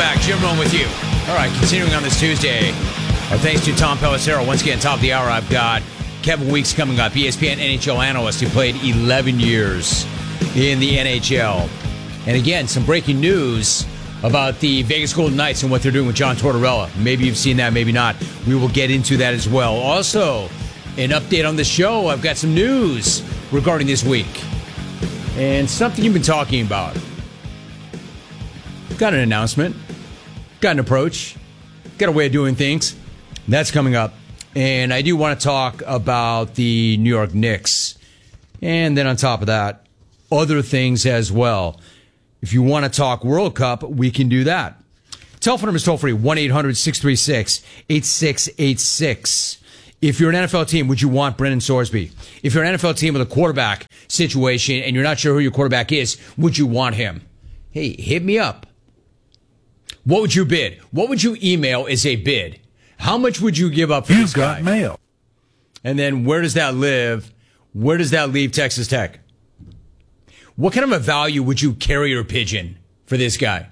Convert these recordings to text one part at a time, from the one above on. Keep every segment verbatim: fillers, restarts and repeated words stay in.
back. Jim Rome with you. All right, continuing on this Tuesday. Our thanks to Tom Pelissero. Once again, top of the hour, I've got Kevin Weeks coming up, E S P N N H L analyst who played eleven years in the N H L. And again, some breaking news about the Vegas Golden Knights and what they're doing with John Tortorella. Maybe you've seen that, maybe not. We will get into that as well. Also, an update on the show. I've got some news regarding this week. And something you've been talking about. Got an announcement. Got an approach. Got a way of doing things. That's coming up. And I do want to talk about the New York Knicks. And then on top of that, other things as well. If you want to talk World Cup, we can do that. Telephone number is toll free, one eight hundred six three six eight six eight six. If you're an N F L team, would you want Brendan Sorsby? If you're an N F L team with a quarterback situation and you're not sure who your quarterback is, would you want him? Hey, hit me up. What would you bid? What would you email as a bid? How much would you give up for you this guy? got mail. And then where does that live? Where does that leave Texas Tech? What kind of a value would you carrier pigeon for this guy?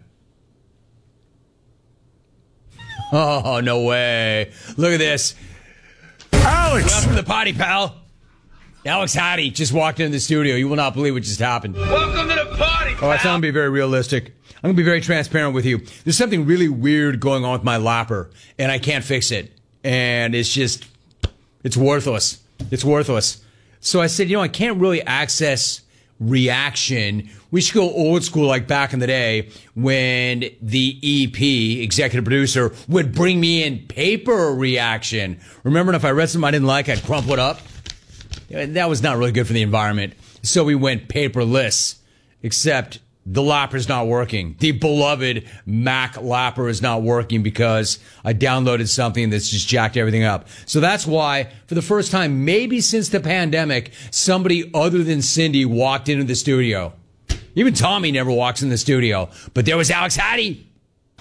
Oh, no way. Look at this. Alex! Welcome to the potty, pal. Alex Hattie just walked into the studio. You will not believe what just happened. Welcome to the party, pal. Oh, it's going to be very realistic. I'm going to be very transparent with you. There's something really weird going on with my lapper, and I can't fix it. And it's just, it's worthless. It's worthless. So I said, you know, I can't really access reaction. We should go old school like back in the day when the E P, executive producer, would bring me in paper reaction. Remember, if I read something I didn't like, I'd crumple it up. That was not really good for the environment. So we went paperless, except the lapper's not working. The beloved Mac lapper is not working because I downloaded something that's just jacked everything up. So that's why, for the first time, maybe since the pandemic, somebody other than Cindy walked into the studio. Even Tommy never walks in the studio. But there was Alex Hattie.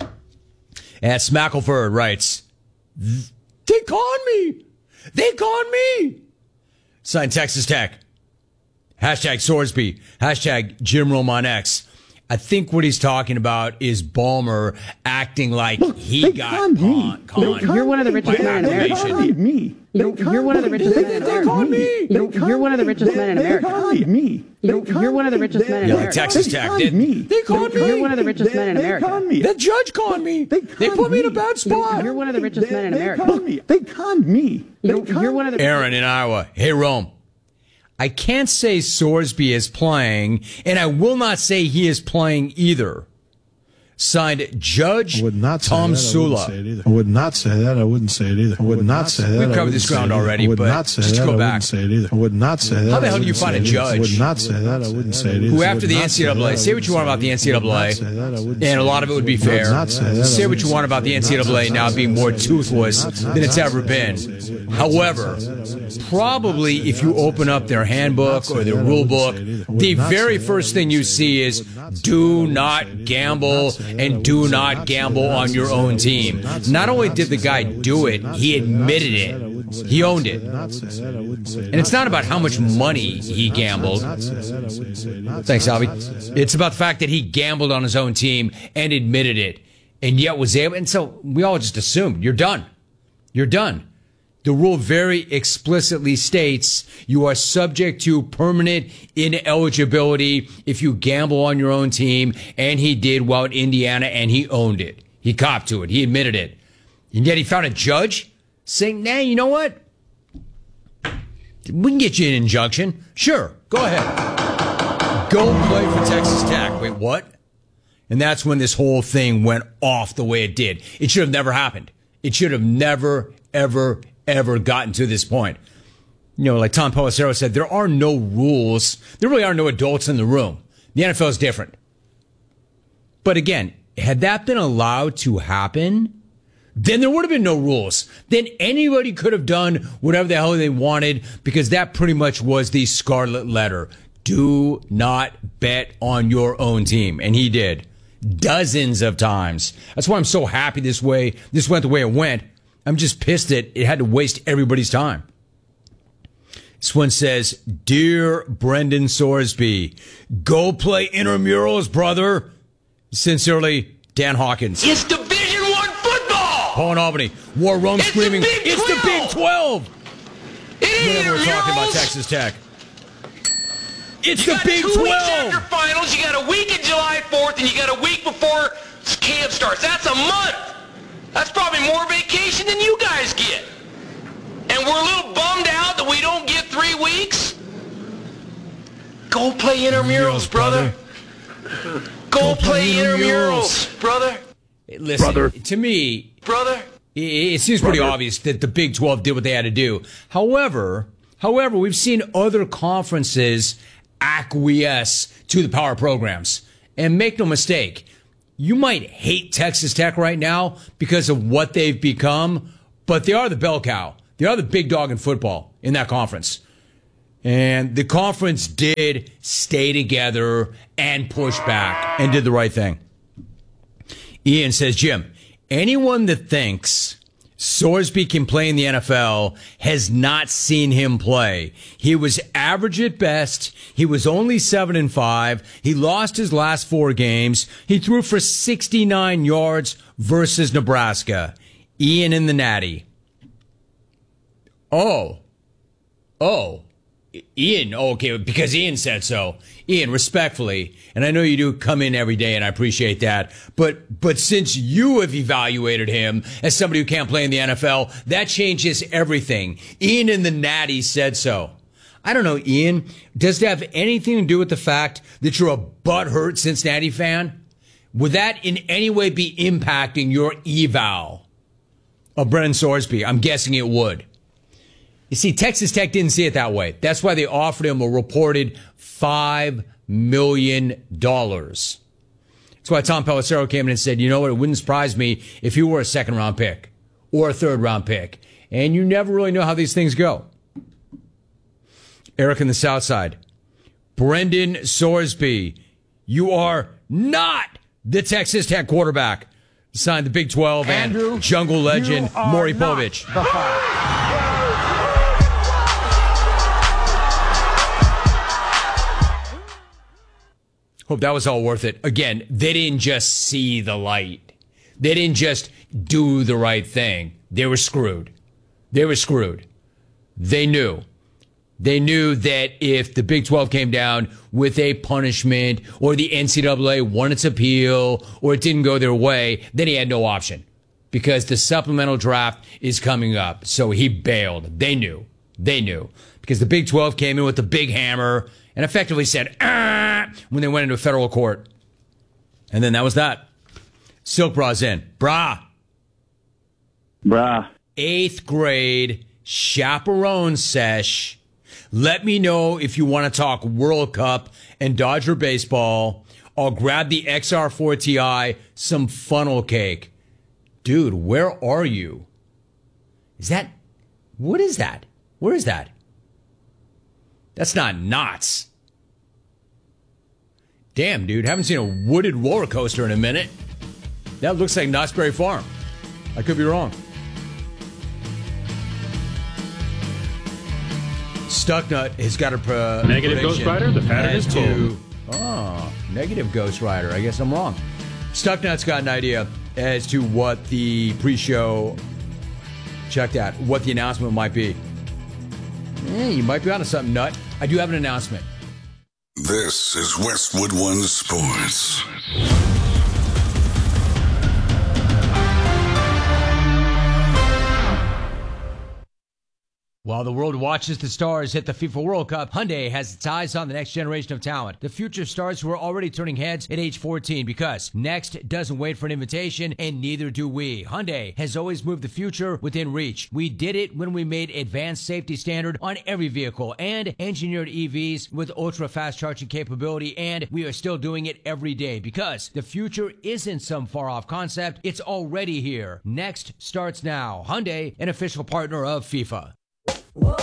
And Smackleford writes, they conned me. They conned me. Signed Texas Tech. Hashtag Sorsby. Hashtag Jim Rome on X. I think what he's talking about is Ballmer acting like Look, he got con- conned. You're one of the richest men in America. They conned me. You're, you're one of the richest men in America. They conned me. You're, you're one of the richest men in America. They conned me. You're, you're one of the richest men in Yeah, America. like Texas Tech did. Me. They conned me. You're one of the richest men in America. The judge conned me. They, they put me in a bad spot. You're one of the richest men in America. They conned me. You're, you're one of the Aaron in Iowa. Hey, Rome. I can't say Sorsby is playing, and I will not say he is playing either. Signed Judge I would not say Tom that. Sula. I wouldn't say it either. I would not say that. I wouldn't say it either. I would not say that. We've covered this ground already, I would but not say just that. go I back. wouldn't say it either. I would not say that. How the I hell do you wouldn't find say a it either. judge I would not say that. I wouldn't say it either. Who I after would the not N C say double A, that. say what you want about the N C double A, I would not say that. I wouldn't say and a it lot of it would be either. I would fair. not say that. Say what you want about the N C double A now being more toothless than it's ever been. However, probably if you open up their handbook or their rule book, the very first thing you see is do not gamble and do not gamble on your own team. Not only did the guy do it, he admitted it. He owned it. And it's not about how much money he gambled. Thanks, Alvy. It's about the fact that he gambled on his own team and admitted it, and yet was able. And so we all just assumed you're done. You're done. The rule very explicitly states you are subject to permanent ineligibility if you gamble on your own team, and he did while in Indiana, and he owned it. He copped to it. He admitted it. And yet he found a judge saying, nah, you know what? We can get you an injunction. Sure, go ahead. Go play for Texas Tech. Wait, what? And that's when this whole thing went off the way it did. It should have never happened. It should have never, ever, ever gotten to this point. You know, like Tom Pelissero said, there are no rules. There really are no adults in the room. The N F L is different. But again, had that been allowed to happen, then there would have been no rules. Then anybody could have done whatever the hell they wanted, because that pretty much was the scarlet letter. Do not bet on your own team. And he did. Dozens of times. That's why I'm so happy this way. This went the way it went. I'm just pissed that it had to waste everybody's time. This one says, Dear Brendan Sorsby, go play intramurals, brother. Sincerely, Dan Hawkins. It's Division One football. Paul in Albany. War Rome It's screaming, the Big it's the Big twelve. It ain't Whenever we're talking about intramurals. Texas Tech. It's You the got Big two weeks after twelve. finals, you got a week in July fourth, and you got a week before camp starts. That's a month. That's probably more vacation than you guys get. And we're a little bummed out that we don't get three weeks. Go play intramurals, brother. Go, play, intramurals, brother. Listen, Brother. to me, Brother. it, it seems pretty Brother. obvious that the Big twelve did what they had to do. However, however, we've seen other conferences acquiesce to the power programs. And make no mistake, you might hate Texas Tech right now because of what they've become, but they are the bell cow. They are the big dog in football in that conference. And the conference did stay together and push back and did the right thing. Ian says, Jim, anyone that thinks Sorsby can play in the N F L has not seen him play. He was average at best. He was only seven and five. He lost his last four games. He threw for sixty-nine yards versus Nebraska. Ian in the Natty. Oh. Oh. Ian, oh, okay, because Ian said so. Ian, respectfully, and I know you do come in every day, and I appreciate that, but but since you have evaluated him as somebody who can't play in the N F L, that changes everything. Ian in the Natty said so. I don't know, Ian, does it have anything to do with the fact that you're a butthurt Cincinnati fan? Would that in any way be impacting your eval of Brennan Sorsby? I'm guessing it would. You see, Texas Tech didn't see it that way. That's why they offered him a reported five million dollars. That's why Tom Pelissero came in and said, you know what, it wouldn't surprise me if you were a second-round pick or a third-round pick. And you never really know how these things go. Eric in the South Side. Brendan Sorsby, you are not the Texas Tech quarterback. Signed the Big twelve Andrew, and jungle legend you are Maury not Povich. the Fire. Hope that was all worth it. Again, they didn't just see the light. They didn't just do the right thing. They were screwed. They were screwed. They knew. They knew that if the Big twelve came down with a punishment or the N C double A won its appeal or it didn't go their way, then he had no option because the supplemental draft is coming up. So he bailed. They knew. They knew because the Big twelve came in with the big hammer and effectively said, ah, when they went into federal court. And then that was that. Silk Bra's in. Bra. Bruh. Eighth grade chaperone sesh. Let me know if you want to talk World Cup and Dodger baseball. I'll grab the X R four T I, some funnel cake. Dude, where are you? Is that, what is that? Where is that? That's not Knott's. Damn, dude, haven't seen a wooded roller coaster in a minute. That looks like Knott's Berry Farm. I could be wrong. Stucknut has got a uh, Negative Ghost Rider, the pattern is to, oh, negative Ghost Rider. I guess I'm wrong. Stucknut's got an idea as to what the pre-show, check that, what the announcement might be. Yeah, you might be onto something, Nut. I do have an announcement. This is Westwood One Sports. While the world watches the stars hit the FIFA World Cup, Hyundai has its eyes on the next generation of talent. The future stars who are already turning heads at age fourteen because Next doesn't wait for an invitation and neither do we. Hyundai has always moved the future within reach. We did it when we made advanced safety standard on every vehicle and engineered E Vs with ultra-fast charging capability, and we are still doing it every day because the future isn't some far-off concept. It's already here. Next starts now. Hyundai, an official partner of FIFA.